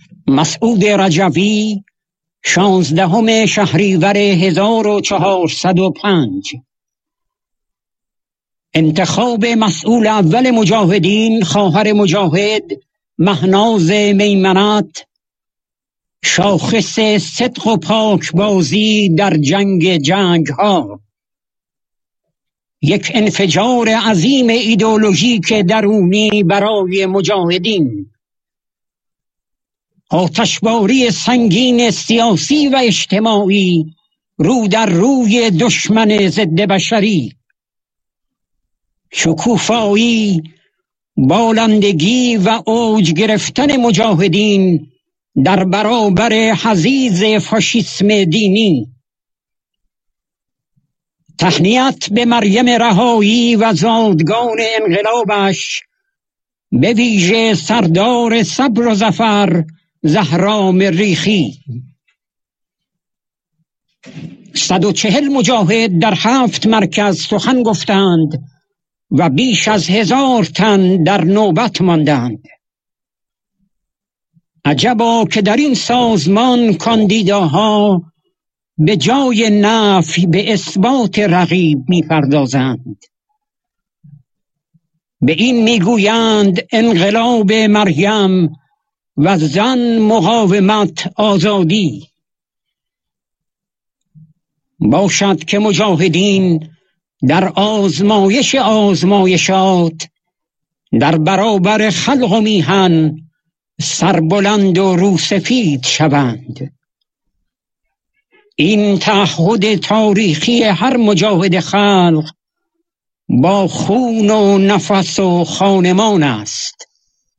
مسعود رجوی 16 شهریور 1405. انتخاب مسئول اول مجاهدین، خواهر مجاهد مهناز میمنت، شاخص صدق و پاکبازی در جنگ ها. یک انفجار عظیم ایدئولوژیک درونی برای مجاهدین. آتشباری سنگین سیاسی و اجتماعی رو در روی دشمن ضد بشری. شکوفایی، بالندگی و اوج گرفتن مجاهدین در برابر حضیض فاشیسم دینی. تهنیت به مریم رهایی و زادگان انقلابش، به ویژه سردار صبر و ظفر زهرا مریخی. 140 مجاهد در 7 مرکز سخن گفتند و بیش از 1000 تن در نوبت ماندند. عجبا که در این سازمان کاندیداها به جای نفی به اثبات رقیب می‌پردازند. به این میگویند انقلاب مریم و زن مقاومت آزادی. باشد که مجاهدین در آزمایشات در برابر خلق و میهن سربلند و روسفید شوند. این تعهد تاریخی هر مجاهد خلق با خون و نفس و خانمان است.